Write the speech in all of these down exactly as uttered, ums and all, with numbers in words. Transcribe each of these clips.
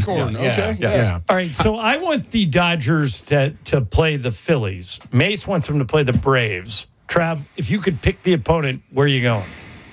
Acorn. Yes. Okay. Yeah. Yeah. Yeah. All right, so I want the Dodgers to, to play the Phillies. Mace wants them to play the Braves. Trav, if you could pick the opponent, where are you going?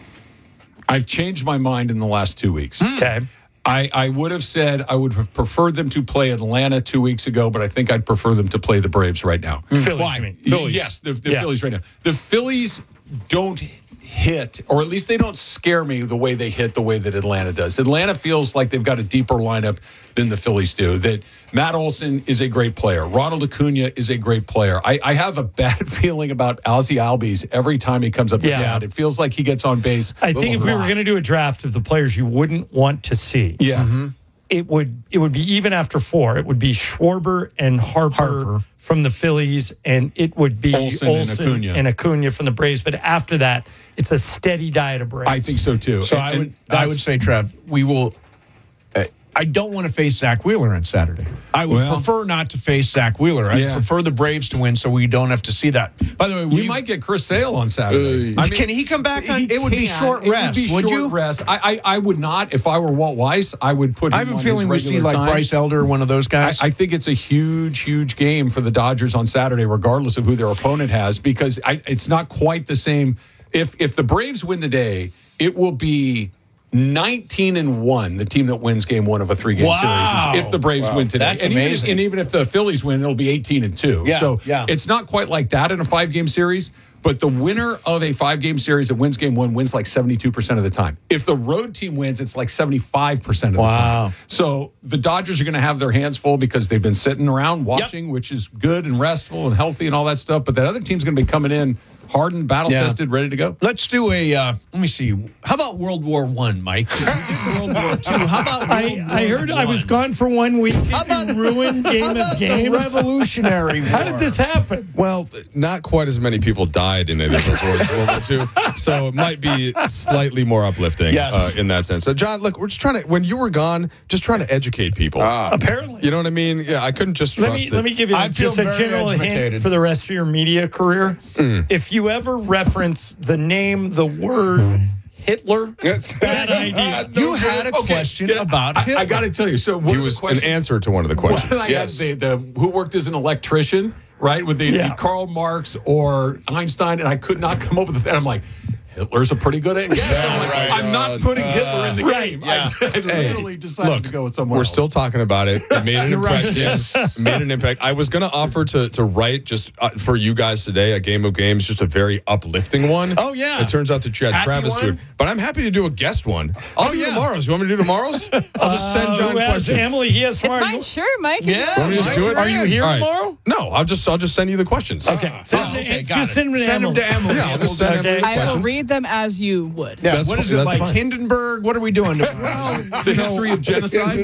I've changed my mind in the last two weeks. Okay. I, I would have said I would have preferred them to play Atlanta two weeks ago, but I think I'd prefer them to play the Braves right now. Phillies, Why? you mean. Phillies. Yes, the, the Yeah. Phillies right now. The Phillies don't hit, or at least they don't scare me the way they hit the way that Atlanta does. Atlanta feels like they've got a deeper lineup than the Phillies do. That Matt Olson is a great player. Ronald Acuna is a great player. I, I have a bad feeling about Ozzie Albies every time he comes up to Yeah. bat. It feels like he gets on base. I think if we were going to do a draft of the players you wouldn't want to see, Yeah. it would it would be even after four. It would be Schwarber and Harper, Harper. from the Phillies, and it would be Olsen Olsen, and Acuna. and Acuna from the Braves. But after that, it's a steady diet of Braves. I think so too. So And- I and would I that's- would say, Trev, we will. Uh, I don't want to face Zach Wheeler on Saturday. I would Well, prefer not to face Zach Wheeler. I Yeah. prefer the Braves to win, so we don't have to see that. By the way, you we might get Chris Sale on Saturday. Uh, Can he come back on- he it would be can. short It rest, Would, be would short you? Rest. I, I I would not. If I were Walt Weiss, I would put. Him I have a on his feeling we see regular like time. Bryce Elder, one of those I, guys. I think it's a huge, huge game for the Dodgers on Saturday, regardless of who their opponent has, because I, it's not quite the same. If if the Braves win the day, it will be nineteen and one, the team that wins game one of a three game Wow. series. If the Braves Wow. win today, That's and amazing. Even if, and even if the Phillies win, it'll be eighteen and two. Yeah, so yeah. it's not quite like that in a five game series. But the winner of a five game series that wins game one wins like seventy-two percent of the time. If the road team wins, it's like seventy-five percent of the Wow. time. So the Dodgers are going to have their hands full because they've been sitting around watching, which is good and restful and healthy and all that stuff. But that other team's going to be coming in hardened, battle tested, ready to go. Let's do a. Uh, let me see. How about World War One, Mike? We did World War Two. How about World I, War I heard I was One? gone for one week. How about You ruined Game How of about the Games? Revolutionary War? How did this happen? Well, not quite as many people died in any of those wars as World War Two, so it might be slightly more uplifting Yes. uh, in that sense. So, John, look, we're just trying to, when you were gone, just trying to educate people. Apparently. You know what I mean? Yeah, I couldn't just trust Let me it. let me give you I just feel a very general hint educated. for the rest of your media career. If you ever reference the name, the word Hitler, That's bad idea. You had a Okay, question can I- about I, Hitler. I got to tell you. So one He of the was an questions- answer to one of the One questions. I Yes. had the, the who worked as an electrician, right? With the, Yeah. the Karl Marx or Einstein, and I could not come up with it. And I'm like, Hitler's a pretty good guess. I'm, like, right. I'm not putting Hitler in the right, game. yeah. I, I literally decided Look, to go with someone we're else. still talking about it. It made an You're right. impression. Yes. It made an impact. I was going to offer to to write just uh, for you guys today a game of games, just a very uplifting one. Oh, yeah. It turns out that you had Happy Travis do one? it, but I'm happy to do a guest one. I'll Oh, do yeah. tomorrow's. You want me to do tomorrow's? I'll just send Uh, John who has questions. Emily? He has It's tomorrow. fine. Sure, Mike. Yeah. Want me to just do it? Are you here All right. tomorrow? No, I'll just I'll just send you the questions. Okay. Send, Oh, okay, it's got just it. send them to Send them Emily. to Emily. Yeah, I'll just send Okay. Emily I will questions. read them as you would. Yeah. That's What is fi- it that's like? fine. Hindenburg? What are we doing? the history of genocide.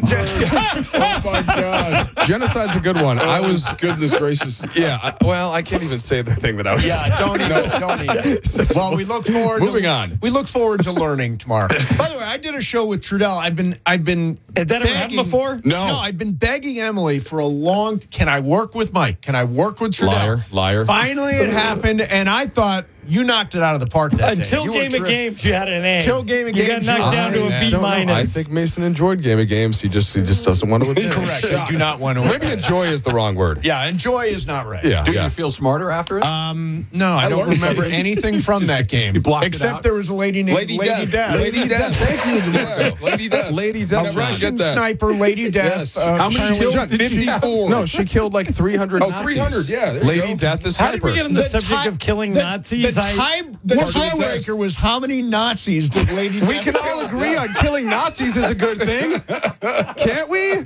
oh my God. Genocide's a good one. I was Goodness gracious. yeah. I, well, I can't even say the thing that I was. Yeah, don't even. Don't even. Well, we look forward. Moving to, on. We look forward to learning tomorrow. By the way, I did a show with Trudell. I've been, I've been. Had that ever happened begging- before? No. no. I've been begging Emily for a long. Can I work with Mike? Can I work with Trudell? Liar, liar. Finally, it happened, and I thought you knocked it out of the park that day. Until You were Game of terrific. Games, you had an A. Till Game of you Games, got knocked you- down to I a B don't know. I minus. think Mason enjoyed Game of Games. He just he just doesn't want to admit. Correct. I do not want to. Maybe enjoy is the wrong word. Yeah, enjoy is not right. Yeah, Do yeah. you feel smarter after it? Um, no, I, don't learned remember something. anything from that game. You blocked it except out? there was a lady named Lady, Lady Death. Death. Lady Death. Thank you. Yeah. Lady Death. Lady A Death. Never Russian Get that. sniper, Lady Death. Yes. Uh, How many Charlie kills John- did she have? fifty-four. No, she killed like three hundred Oh, Nazis. three hundred, yeah, there you Lady go. Death is How did we sniper. get on the, subject tie- of killing the, Nazis? The, I- tie, the What's the tiebreaker was how many Nazis did Lady Death We can all agree on killing Nazis is a good thing, can't we?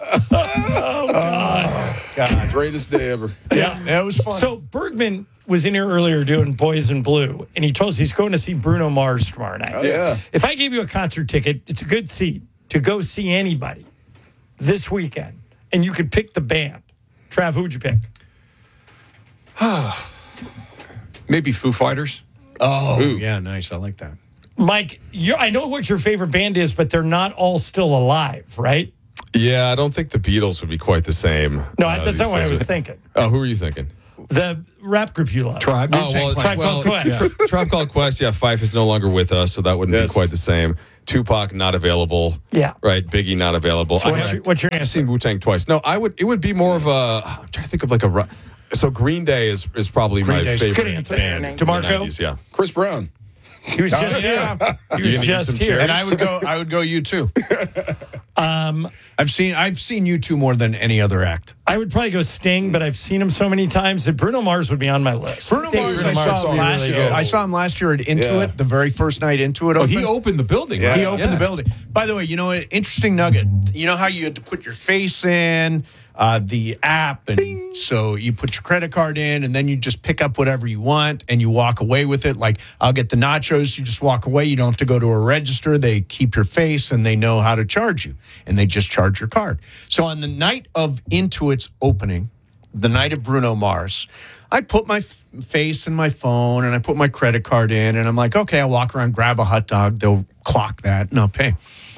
God. Greatest day ever. Yeah, that was fun. So Bergman was in here earlier doing Boys in Blue, and he told us he's going to see Bruno Mars tomorrow night. Oh, yeah. If I gave you a concert ticket, it's a good seat to go see anybody this weekend, and you could pick the band. Trav, who would you pick? Maybe Foo Fighters. oh, Ooh. yeah, nice. I like that. Mike, you're, I know what your favorite band is, but they're not all still alive, right? Yeah, I don't think the Beatles would be quite the same. No, uh, that's these not what I days. was thinking. Oh, who were you thinking? The rap group you love. Tribe. Oh, well, Tribe well, Called Quest. Tri- Tribe Called Quest, yeah, Fife is no longer with us, so that wouldn't Yes. be quite the same. Tupac not available. Yeah. Right. Biggie not available. So I what's have- your- what's your I've answer? seen Wu-Tang twice. No, I would. It would be more of a. I'm trying to think of like a. ru- So Green Day is is probably my Day's favorite. Good answer. band in the DeMarco? nineties, yeah. Chris Brown. He was just yeah. here. He You was gonna eat just some here. cherries? And I would go. I would go you too. Um, I've seen. I've seen you two more than any other act. I would probably go Sting, but I've seen him so many times that Bruno Mars would be on my list. Bruno I think Mars. I Bruno saw would him be last really year. good. I saw him last year at Intuit, Yeah. the very first night Intuit. Oh, opened. he opened the building. Yeah. Right? He opened Yeah. the building. By the way, you know what? Interesting nugget. You know how you had to put your face in uh, the app, and so you put your credit card in, and then you just pick up whatever you want, and you walk away with it. Like I'll get the nachos. You just walk away. You don't have to go to a register. They keep your face, and they know how to charge you, and they just charge your card. So on the night of Intuit's opening, the night of Bruno Mars, I put my f- face in my phone and I put my credit card in, and I'm like, okay, I'll walk around, grab a hot dog. They'll clock that, and I'll pay.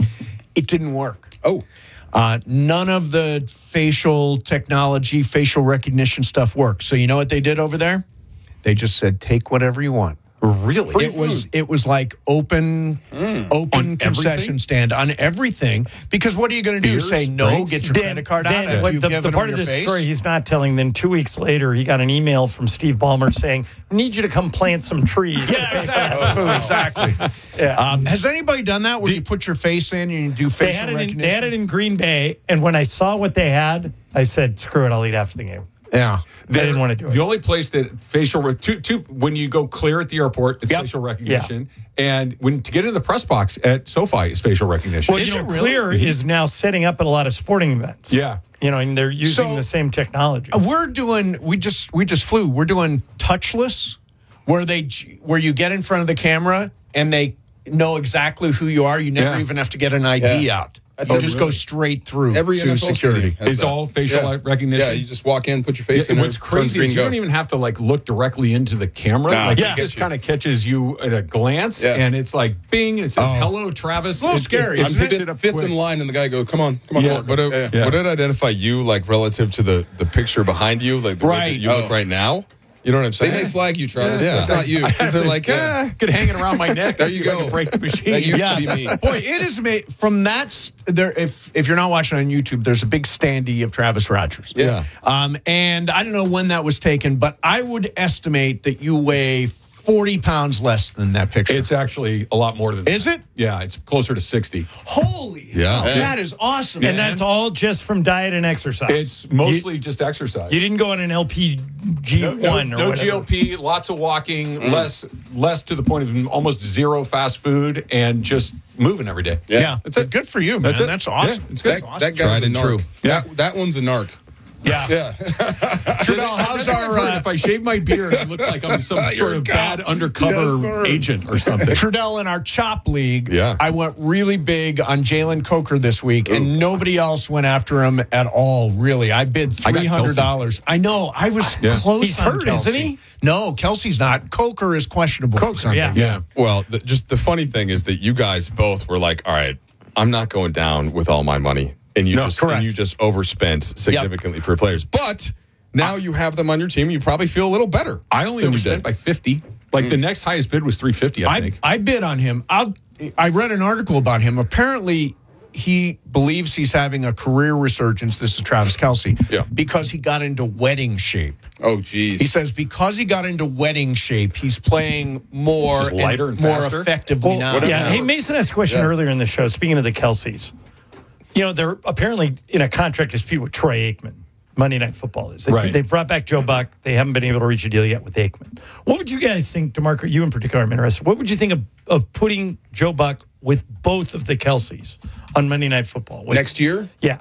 It didn't work. Oh. Uh, none of the facial technology, facial recognition stuff worked. So you know what they did over there? They just said, take whatever you want. Really? It was it was like open open concession everything? stand on everything. Because what are you going to do? Beers, Say no, drinks? get your Dan- credit card Dan, out after what you've the, given the part them of your this face? story he's not telling. Then two weeks later, he got an email from Steve Ballmer saying, "I need you to come plant some trees." Yeah, exactly. exactly. Yeah. Um, has anybody done that where you put your face in and you do facial They had it. In, recognition? they had it in Green Bay, and when I saw what they had, I said, "Screw it, I'll eat after the game." yeah. I didn't want to do it. The only place that facial re- two, two, when you go clear at the airport, it's Yep. facial recognition, and when to get in the press box at SoFi is facial recognition. Well, Is you know, it really? Clear is now setting up at a lot of sporting events. Yeah. You know, and they're using So- the same technology. We're doing. We just we just flew. We're doing touchless, where they where you get in front of the camera and they know exactly who you are. You never Yeah. even have to get an I D Yeah. out. That's you a just really- go straight through Every to N F L security. stadium has It's that. all facial Yeah. recognition. Yeah, you just walk in, put your face in. What's there, crazy turns is you green, don't go. even have to like look directly into the camera. Nah, like it it gets just you. kind of catches you at a glance, Yeah. and it's like bing, and it says "Hello, Travis." It's a little It- scary, It, I'm it picks fifth, it up fifth quick. in line, and the guy goes, "Come on, come on." Yeah, come on." Would it, Yeah, yeah. would it identify you like relative to the, the picture behind you, like the way Right. that you look Oh. right now? You know what I'm They saying? may flag you, Travis. Yeah. That's not you. Because they're like, eh. Get hanging around my neck. There to see you if I go. can break the machine. That used Yeah, to be me. boy, it is amazing. From that, s- there. If if you're not watching on YouTube, there's a big standee of Travis Rogers. Yeah. Um, and I don't know when that was taken, but I would estimate that you weigh forty pounds less than that picture. It's actually a lot more than Is that. it? Yeah, it's closer to sixty. Holy Yeah. hell, Yeah. that is awesome. and man. that's all just from diet and exercise. It's mostly just exercise. You didn't go on an L P G no, no, one or no whatever. G L P, lots of walking, less less to the point of almost zero fast food, and just moving every day. Yeah. yeah, That's it. Good for you, man. That's That's, it. awesome. Yeah, it's good. That, that guy's Tried a and narc. true. That, that one's a narc. Yeah. Yeah. Trudell, how's That's what I've our heard. uh, If I shave my beard, I look like I'm some sort You're a of cop. bad undercover Yes, sir. agent or something. Trudell in our chop league? Yeah. I went really big on Jalen Coker this week, and nobody else went after him at all. Really, I bid I got three hundred dollars. I know. I was Yeah. close. He's on hurt, Kelsey. isn't he? No, Kelsey's not. Coker is questionable. for Coker, something. yeah. Yeah. Well, the, just the funny thing is that you guys both were like, all right, I'm not going down with all my money. And you No, just correct. and you just overspent significantly for players. But now you have them on your team, you probably feel a little better. I only than you overspent did. by fifty. Like the next highest bid was three fifty. I I, think. I bid on him. I'll, I read an article about him. Apparently, he believes he's having a career resurgence. This is Travis Kelsey. Yeah. Because he got into wedding shape. Oh, geez. He says because he got into wedding shape, he's playing more Just lighter and more faster? effectively now. whatever. Yeah. Hey, Mason asked a question Yeah. earlier in the show. Speaking of the Kelseys, you know, they're apparently in a contract dispute with Troy Aikman. Monday Night Football is. They, Right. they brought back Joe Buck. They haven't been able to reach a deal yet with Aikman. What would you guys think, DeMarco, you in particular, I'm interested. What would you think of, of putting Joe Buck with both of the Kelseys on Monday Night Football? What- Next year? Yeah.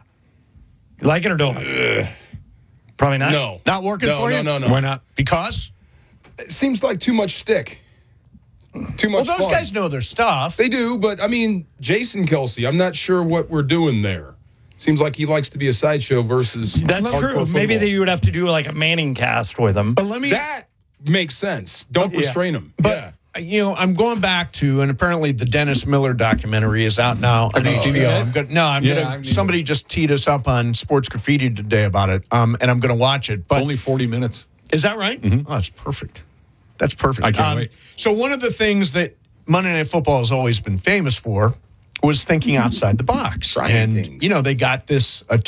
You like it or don't like it? Probably not. No. Not working no, for no, you? No, no, Why not? Because? It seems like too much stick. Too Well, much those fun. guys know their stuff. They do, but I mean, Jason Kelsey, I'm not sure what we're doing there. Seems like he likes to be a sideshow versus That's hardcore true. football. Maybe they would have to do like a Manning cast with him. But let me. That makes sense. Don't Yeah. restrain him. But yeah. you know, I'm going back to, and apparently the Dennis Miller documentary is out now on you H seen B O. that? I'm gonna, no, I'm Yeah, I gonna. mean- Somebody just teed us up on Sports Graffiti today about it, um, and I'm going to watch it. But Only forty minutes. is that right? Oh, that's perfect. That's perfect. I can't wait. So one of the things that Monday Night Football has always been famous for was thinking outside the box. Trying and, things. you know, they got this